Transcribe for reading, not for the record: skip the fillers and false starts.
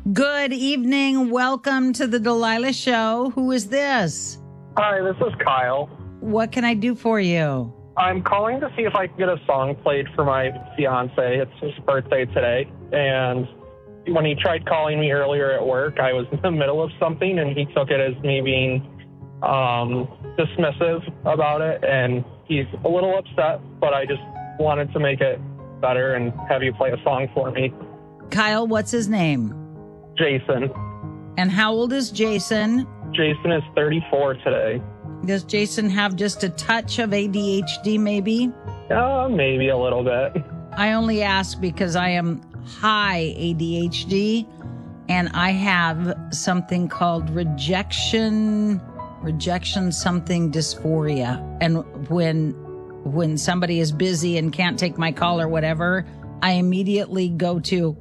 Good evening. Welcome to the Delilah Show. Who is this? Hi, this is Kyle. What can I do for you? I'm calling to see if I can get a song played for my fiance. It's his birthday today, and when he tried calling me earlier at work, I was in the middle of something, and he took it as me being dismissive about it, and he's a little upset, but I just wanted to make it better and have you play a song for me. Kyle, what's his name? Jason. And how old is Jason? Jason is 34 today. Does Jason have just a touch of ADHD maybe? Maybe a little bit. I only ask because I am high ADHD and I have something called rejection something dysphoria. And when somebody is busy and can't take my call or whatever, I immediately go to